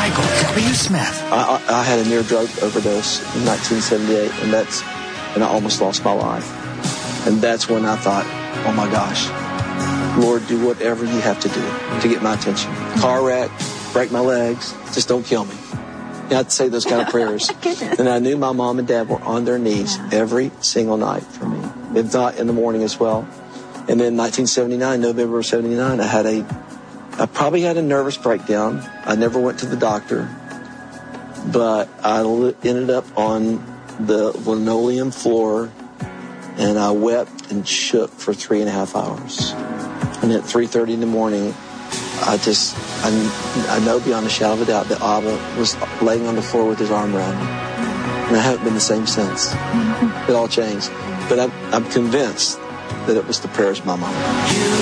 Michael W. Smith. I had a near drug overdose in 1978, and I almost lost my life. And that's when I thought, oh my gosh, Lord, do whatever you have to do to get my attention. Car wreck, break my legs, just don't kill me. You have to say those kind of prayers. And I knew my mom and dad were on their knees every single night for me, if not in the morning as well. And then 1979, November of 79, I probably had a nervous breakdown. I never went to the doctor, but I ended up on the linoleum floor, and I wept and shook for 3.5 hours. And at 3:30 in the morning, I know beyond a shadow of a doubt that Abba was laying on the floor with his arm around me. And I haven't been the same since. It all changed. But I'm convinced that it was the prayers of my mom.